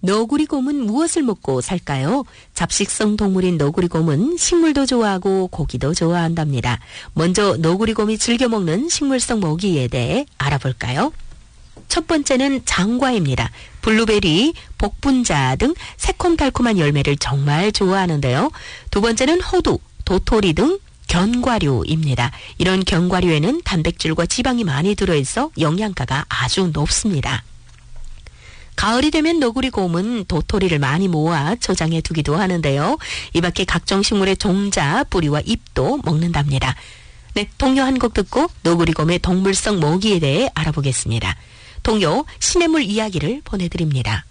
너구리곰은 무엇을 먹고 살까요? 잡식성 동물인 너구리곰은 식물도 좋아하고 고기도 좋아한답니다. 먼저 너구리곰이 즐겨 먹는 식물성 먹이에 대해 알아볼까요? 첫 번째는 장과입니다. 블루베리, 복분자 등 새콤달콤한 열매를 정말 좋아하는데요. 두 번째는 호두, 도토리 등 견과류입니다. 이런 견과류에는 단백질과 지방이 많이 들어있어 영양가가 아주 높습니다. 가을이 되면 너구리곰은 도토리를 많이 모아 저장해 두기도 하는데요. 이 밖에 각종 식물의 종자, 뿌리와 잎도 먹는답니다. 네, 동요 한 곡 듣고 너구리곰의 동물성 먹이에 대해 알아보겠습니다. 동요 신의 물 이야기를 보내드립니다.